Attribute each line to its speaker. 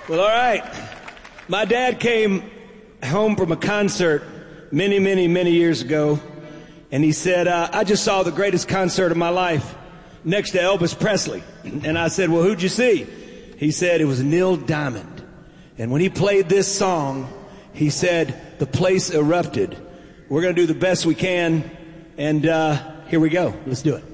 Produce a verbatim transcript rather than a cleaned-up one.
Speaker 1: Well, all right. My dad came home from a concert many, many, many years ago, and he said, uh, I just saw the greatest concert of my life next to Elvis Presley. And I said, well, who'd you see? He said it was Neil Diamond. And when he played this song, he said the place erupted. We're going to do the best we can, and uh, here we go. Let's do it.